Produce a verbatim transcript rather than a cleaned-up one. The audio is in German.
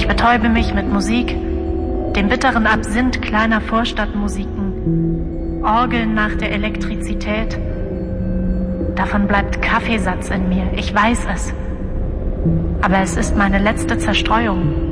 Ich betäube mich mit Musik, dem bitteren Absinth kleiner Vorstadtmusiken, Orgeln nach der Elektrizität. Davon bleibt Kaffeesatz in mir, ich weiß es. Aber es ist meine letzte Zerstreuung.